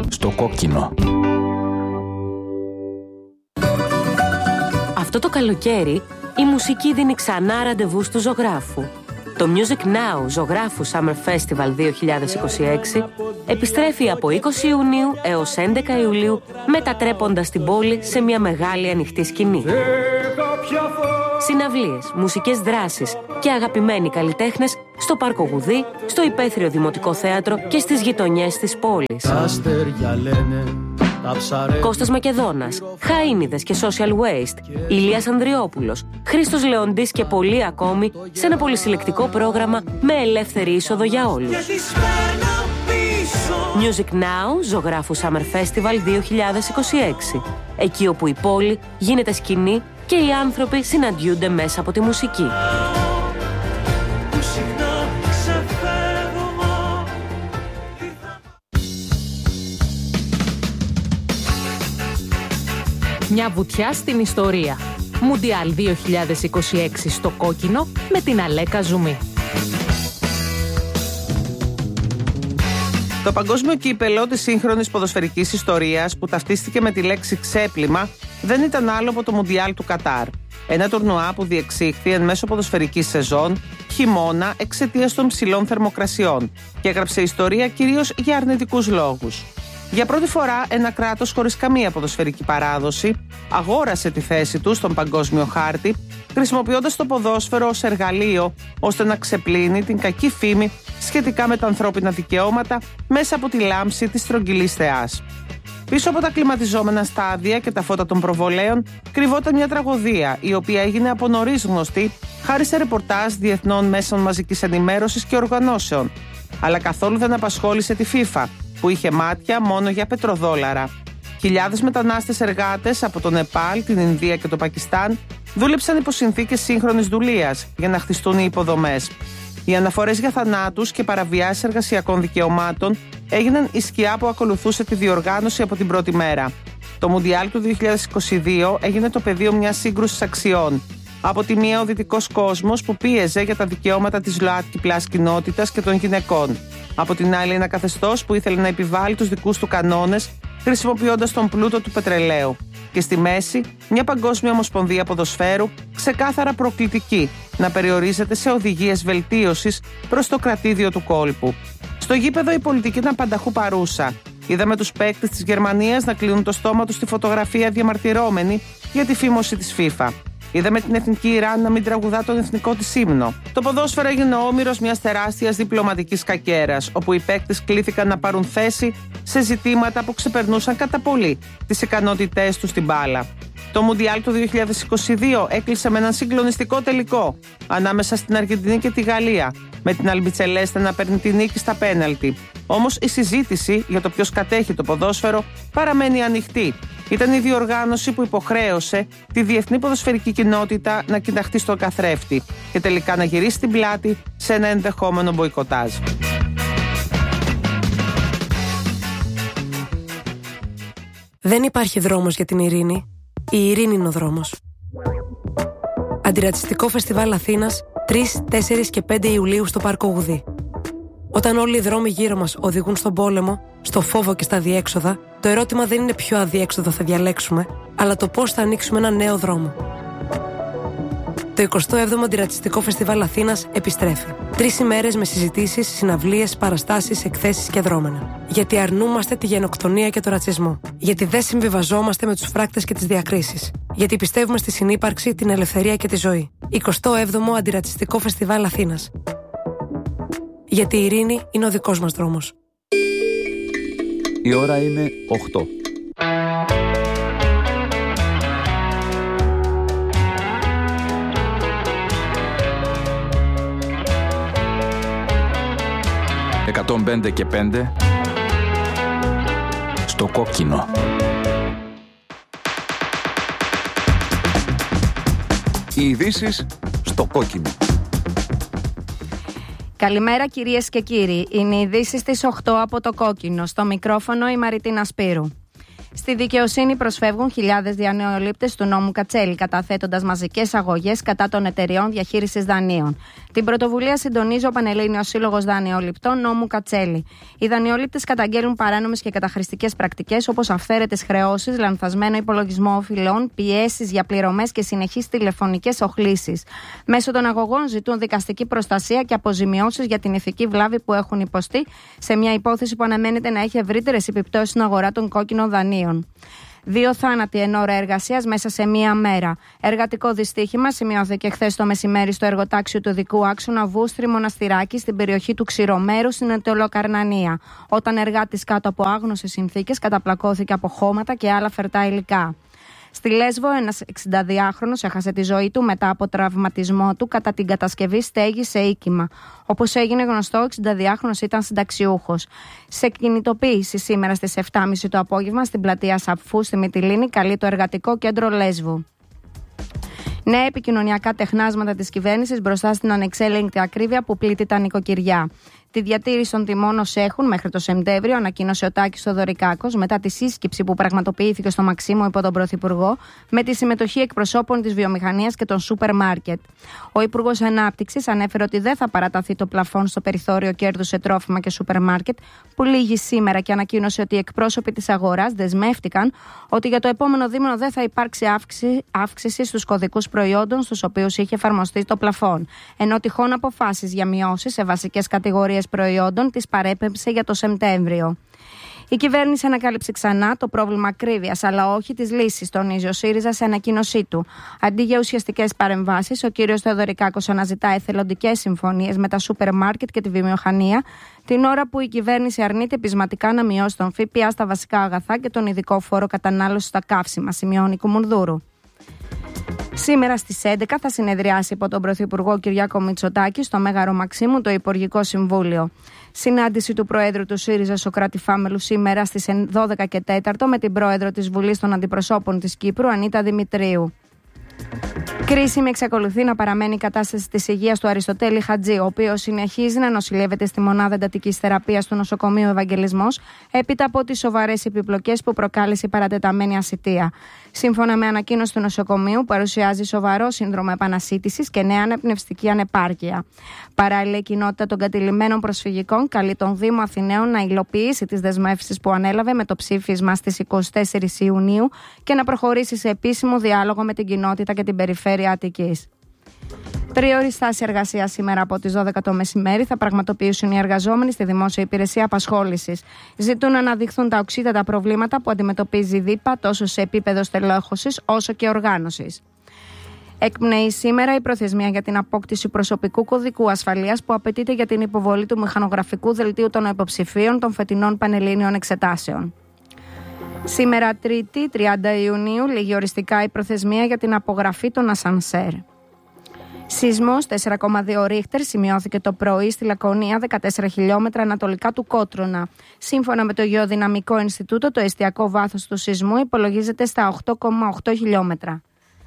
Στο κόκκινο. Αυτό το καλοκαίρι η μουσική δίνει ξανά ραντεβού του ζωγράφου. Το Music Now Ζωγράφου Summer Festival 2026 επιστρέφει από 20 Ιουνίου έως 11 Ιουλίου, μετατρέποντας την πόλη σε μια μεγάλη ανοιχτή σκηνή. Συναυλίες, μουσικές δράσεις και αγαπημένοι καλλιτέχνες στο Πάρκο Γουδί, στο Υπαίθριο Δημοτικό Θέατρο και στις γειτονιές της πόλης. Κώστας Μακεδόνας, Χαΐνιδες και Social Waste, Ηλίας Ανδριόπουλος, Χρήστος Λεοντής και πολλοί ακόμη σε ένα πολυσυλλεκτικό πρόγραμμα με ελεύθερη είσοδο για όλους. Music Now Ζωγράφου Summer Festival 2026. Εκεί όπου η πόλη γίνεται σκηνή και οι άνθρωποι συναντιούνται μέσα από τη μουσική. Μια βουτιά στην ιστορία. Μουντιάλ 2026 στο κόκκινο με την Αλέκα Ζουμί. Το παγκόσμιο κύπελο της σύγχρονης ποδοσφαιρικής ιστορίας, που ταυτίστηκε με τη λέξη ξέπλυμα, δεν ήταν άλλο από το Μουντιάλ του Κατάρ. Ένα τουρνουά που διεξήχθη εν μέσω ποδοσφαιρικής σεζόν, χειμώνα, εξαιτίας των ψηλών θερμοκρασιών, και έγραψε ιστορία κυρίως για αρνητικούς λόγους. Για πρώτη φορά, ένα κράτος χωρίς καμία ποδοσφαιρική παράδοση αγόρασε τη θέση του στον παγκόσμιο χάρτη, χρησιμοποιώντας το ποδόσφαιρο ως εργαλείο ώστε να ξεπλύνει την κακή φήμη σχετικά με τα ανθρώπινα δικαιώματα μέσα από τη λάμψη της στρογγυλής θεάς. Πίσω από τα κλιματιζόμενα στάδια και τα φώτα των προβολέων κρυβόταν μια τραγωδία, η οποία έγινε από νωρίς γνωστή χάρη σε ρεπορτάζ διεθνών μέσων μαζικής ενημέρωσης και οργανώσεων, αλλά καθόλου δεν απασχόλησε τη FIFA, που είχε μάτια μόνο για πετροδόλαρα. Χιλιάδες μετανάστες εργάτες από το Νεπάλ, την Ινδία και το Πακιστάν δούλεψαν υπό συνθήκες σύγχρονης δουλείας για να χτιστούν οι υποδομές. Οι αναφορές για θανάτους και παραβιάσεις εργασιακών δικαιωμάτων έγιναν η σκιά που ακολουθούσε τη διοργάνωση από την πρώτη μέρα. Το Μουντιάλ του 2022 έγινε το πεδίο μιας σύγκρουσης αξιών. Από τη μία, ο δυτικός κόσμος που πίεζε για τα δικαιώματα της ΛΟΑΤΚΙ+ κοινότητας και των γυναικών. Από την άλλη, ένα καθεστώς που ήθελε να επιβάλλει τους δικούς του κανόνες, χρησιμοποιώντας τον πλούτο του πετρελαίου. Και στη μέση, μια παγκόσμια ομοσπονδία ποδοσφαίρου, ξεκάθαρα προκλητική, να περιορίζεται σε οδηγίες βελτίωσης προς το κρατήδιο του κόλπου. Στο γήπεδο η πολιτική ήταν πανταχού παρούσα. Είδαμε τους παίκτες της Γερμανίας να κλείνουν το στόμα τους στη φωτογραφία διαμαρτυρόμενοι για τη φήμωση της FIFA. Είδαμε την εθνική Ιράν να μην τραγουδά τον εθνικό της ύμνο. Το ποδόσφαιρο έγινε όμηρος μιας τεράστιας διπλωματικής κακέρας, όπου οι παίκτες κλήθηκαν να πάρουν θέση σε ζητήματα που ξεπερνούσαν κατά πολύ τις ικανότητές τους στην μπάλα. Το Μουντιάλ του 2022 έκλεισε με έναν συγκλονιστικό τελικό ανάμεσα στην Αργεντινή και τη Γαλλία, με την Αλμπιτσελέστε να παίρνει τη νίκη στα πέναλτι. Όμως η συζήτηση για το ποιος κατέχει το ποδόσφαιρο παραμένει ανοιχτή. Ήταν η διοργάνωση που υποχρέωσε τη διεθνή ποδοσφαιρική κοινότητα να κοιταχτεί στον καθρέφτη και τελικά να γυρίσει την πλάτη σε ένα ενδεχόμενο μποϊκοτάζ. Δεν υπάρχει δρόμος για την ειρήνη. Η ειρήνη είναι ο δρόμος. Αντιρατσιστικό Φεστιβάλ Αθήνας 3, 4 και 5 Ιουλίου στο Πάρκο Γουδί. Όταν όλοι οι δρόμοι γύρω μας οδηγούν στον πόλεμο, στο φόβο και στα αδιέξοδα, το ερώτημα δεν είναι ποιο αδιέξοδο θα διαλέξουμε, αλλά το πώς θα ανοίξουμε ένα νέο δρόμο. Το 27ο Αντιρατσιστικό Φεστιβάλ Αθήνας επιστρέφει. 3 ημέρες με συζητήσεις, συναυλίες, παραστάσεις, εκθέσεις και δρόμενα. Γιατί αρνούμαστε τη γενοκτονία και τον ρατσισμό. Γιατί δεν συμβιβαζόμαστε με τους φράκτες και τις διακρίσεις. Γιατί πιστεύουμε στη συνύπαρξη, την ελευθερία και τη ζωή. 27ο Αντιρατσιστικό Φεστιβάλ Αθήνας. Γιατί η ειρήνη είναι ο δικός μας δρόμος. Η ώρα είναι 8. «105 και 5» στο κόκκινο. Οι ειδήσεις στο κόκκινο. Καλημέρα κυρίες και κύριοι. Είναι οι ειδήσεις στις 8 από το κόκκινο. Στο μικρόφωνο η Μαριτίνα Σπύρου. Στη δικαιοσύνη προσφεύγουν χιλιάδες διανεολήπτες του νόμου Κατσέλη, καταθέτοντας μαζικές αγωγές κατά των εταιρεών διαχείρισης δανείων. Την πρωτοβουλία συντονίζει ο Πανελλήνιος Σύλλογος Δανειοληπτών νόμου Κατσέλη. Οι δανειολήπτες καταγγέλνουν παράνομες και καταχρηστικές πρακτικές, όπως αυθαίρετες χρεώσεις, λανθασμένο υπολογισμό οφειλών, πιέσεις για πληρωμές και συνεχείς τηλεφωνικές οχλήσεις. Μέσω των αγωγών ζητούν δικαστική προστασία και αποζημιώσεις για την ηθική βλάβη που έχουν υποστεί, σε μια υπόθεση που αναμένεται να έχει ευρύτερες επιπτώσεις στην αγορά των κόκκινων δανείων. 2 θάνατοι εν ώρα εργασίας μέσα σε μία μέρα. Εργατικό δυστύχημα σημειώθηκε χθες το μεσημέρι στο εργοτάξιο του οδικού άξονα Βούστρη Μοναστηράκη στην περιοχή του Ξηρομέρου στην Ετωλοκαρνανία, όταν εργάτης κάτω από άγνωσες συνθήκες καταπλακώθηκε από χώματα και άλλα φερτά υλικά. Στη Λέσβο, ένας 62χρονος έχασε τη ζωή του μετά από τραυματισμό του κατά την κατασκευή στέγης σε οίκημα. Όπως έγινε γνωστό, ο 62χρονος ήταν συνταξιούχος. Σε κινητοποίηση σήμερα στις 7.30 το απόγευμα στην πλατεία Σαπφού στη Μυτιλήνη καλεί το Εργατικό Κέντρο Λέσβου. Νέα επικοινωνιακά τεχνάσματα της κυβέρνησης μπροστά στην ανεξέλεγκτη ακρίβεια που πλήττει τα νοικοκυριά. Τη διατήρηση των τιμών ως έχουν μέχρι το Σεπτέμβριο, ανακοίνωσε ο Τάκης Θοδωρικάκος μετά τη σύσκεψη που πραγματοποιήθηκε στο Μαξίμου υπό τον Πρωθυπουργό, με τη συμμετοχή εκπροσώπων της βιομηχανίας και των σούπερ μάρκετ. Ο Υπουργός Ανάπτυξης ανέφερε ότι δεν θα παραταθεί το πλαφόν στο περιθώριο κέρδους σε τρόφιμα και σούπερ μάρκετ, που λήγει σήμερα, και ανακοίνωσε ότι οι εκπρόσωποι της αγοράς δεσμεύτηκαν ότι για το επόμενο δίμηνο δεν θα υπάρξει αύξηση στους κωδικούς προϊόντων στους οποίους είχε εφαρμοστεί το πλαφόν, ενώ τυχόν αποφάσεις για μειώσεις σε βασικές κατηγορίες προϊόντων τις παρέπεμψε για το Σεπτέμβριο. Η κυβέρνηση ανακάλυψε ξανά το πρόβλημα ακρίβειας, αλλά όχι τις λύσεις, τονίζει ο ΣΥΡΙΖΑ σε ανακοίνωσή του. Αντί για ουσιαστικές παρεμβάσεις, ο κύριος Θεοδωρικάκος αναζητά εθελοντικές συμφωνίες με τα σούπερ μάρκετ και τη βιομηχανία, την ώρα που η κυβέρνηση αρνείται πεισματικά να μειώσει τον ΦΠΑ στα βασικά αγαθά και τον ειδικό φόρο κατανάλωσης στα καύσιμα, σημειώνει Κουμουνδούρου. Σήμερα στις 11 θα συνεδριάσει υπό τον Πρωθυπουργό Κυριάκο Μητσοτάκη στο Μέγαρο Μαξίμου το Υπουργικό Συμβούλιο. Συνάντηση του Προέδρου του ΣΥΡΙΖΑ Σωκράτη Φάμελου σήμερα στις 12 και 4 με την Πρόεδρο της Βουλής των Αντιπροσώπων της Κύπρου, Ανίτα Δημητρίου. Κρίσιμη εξακολουθεί να παραμένει η κατάσταση της υγείας του Αριστοτέλη Χατζή, ο οποίος συνεχίζει να νοσηλεύεται στη μονάδα εντατικής θεραπείας του νοσοκομείου Ευαγγελισμός, έπειτα από τις σοβαρές επιπλοκές που προκάλεσε η παρατεταμένη ασιτεία. Σύμφωνα με ανακοίνωση του νοσοκομείου, παρουσιάζει σοβαρό σύνδρομο επανασίτησης και νέα αναπνευστική ανεπάρκεια. Παράλληλα, η κοινότητα των κατηλημμένων προσφυγικών καλεί τον Δήμο Αθηναίων να υλοποιήσει τις δεσμεύσεις που ανέλαβε με το ψήφισμα στις 24 Ιουνίου και να προχωρήσει σε επίσημο διάλογο με την κοινότητα και την περιφέρεια Αττικής. 3ωρη στάση εργασίας σήμερα από τις 12 το μεσημέρι θα πραγματοποιήσουν οι εργαζόμενοι στη Δημόσια Υπηρεσία Απασχόλησης. Ζητούν να αναδειχθούν τα οξύτατα προβλήματα που αντιμετωπίζει η ΔΥΠΑ τόσο σε επίπεδο στελέχωσης όσο και οργάνωσης. Εκπνέει σήμερα η προθεσμία για την απόκτηση προσωπικού κωδικού ασφαλείας που απαιτείται για την υποβολή του μηχανογραφικού δελτίου των υποψηφίων των φετινών πανελλήνιων εξετάσεων. Σήμερα Τρίτη, 30 Ιουνίου, λήγει οριστικά η προθεσμία για την απογραφή των ασανσέρ. Σεισμός 4,2 ρίχτερ σημειώθηκε το πρωί στη Λακωνία, 14 χιλιόμετρα ανατολικά του Κότρονα. Σύμφωνα με το Γεωδυναμικό Ινστιτούτο, το εστιακό βάθος του σεισμού υπολογίζεται στα 8,8 χιλιόμετρα.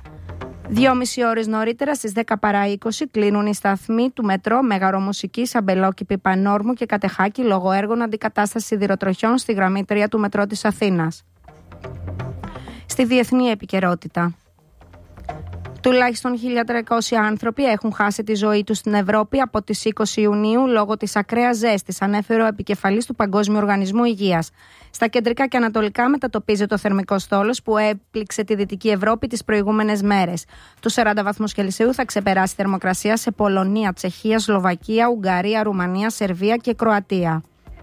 2,5 ώρες νωρίτερα, στις 10 παρά 20, κλείνουν οι σταθμοί του μετρό Μέγαρο Μουσικής, Αμπελόκηπη, Πανόρμου και Κατεχάκη λόγω έργων αντικατάστασης σιδηροτροχιών στη γραμμή 3 του μετρό της Αθήνας. Στη διεθνή επικαιρότητα. Τουλάχιστον 1.300 άνθρωποι έχουν χάσει τη ζωή τους στην Ευρώπη από τις 20 Ιουνίου λόγω της ακραίας ζέστης, ανέφερε ο επικεφαλής του Παγκόσμιου Οργανισμού Υγείας. Στα κεντρικά και ανατολικά μετατοπίζεται ο θερμικός στόλος που έπληξε τη Δυτική Ευρώπη τις προηγούμενες μέρες. Τους 40 βαθμούς Κελσίου θα ξεπεράσει η θερμοκρασία σε Πολωνία, Τσεχία, Σλοβακία, Ουγγαρία, Ρουμανία, Σερβία και Κροατία.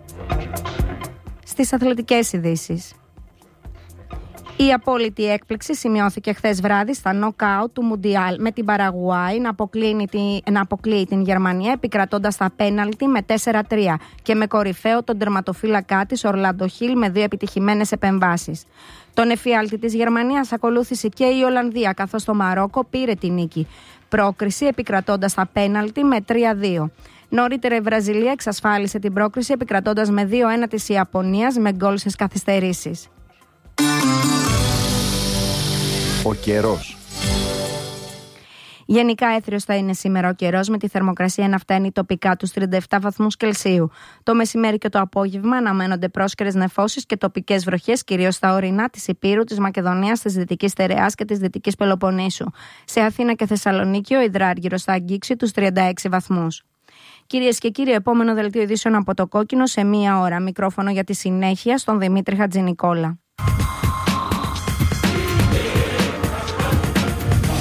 Στις αθλητικές ειδήσεις. Η απόλυτη έκπληξη σημειώθηκε χθες βράδυ στα νοκάουτ του Μουντιάλ με την Παραγουάη να αποκλείει την Γερμανία επικρατώντας τα πέναλτι με 4-3 και με κορυφαίο τον τερματοφύλακά της Ορλάντο Χιλ με 2 επιτυχημένες επεμβάσεις. Τον εφιάλτη της Γερμανίας ακολούθησε και η Ολλανδία, καθώς το Μαρόκο πήρε τη νίκη. Πρόκριση επικρατώντας τα πέναλτι με 3-2. Νωρίτερα η Βραζιλία εξασφάλισε την πρόκριση επικρατώντας με 2-1 της Ιαπωνίας με γκολ στις καθυστερήσεις. Ο καιρός. Γενικά έθριος θα είναι σήμερα ο καιρός, με τη θερμοκρασία να φτάνει τοπικά τους 37 βαθμούς Κελσίου. Το μεσημέρι και το απόγευμα αναμένονται πρόσκαιρες νεφώσεις και τοπικές βροχές, κυρίως στα ορεινά της Ηπείρου, της Μακεδονίας, της Δυτικής Στερεάς και της Δυτικής Πελοποννήσου. Σε Αθήνα και Θεσσαλονίκη ο υδράργυρος θα αγγίξει τους 36 βαθμούς. Κυρίες και κύριοι, επόμενο δελτίο ειδήσεων από το Κόκκινο σε 1 ώρα. Μικρόφωνο για τη συνέχεια στον Δημήτρη Χατζηνικόλα.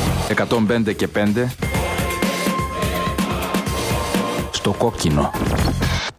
105 και 5 στο Κόκκινο.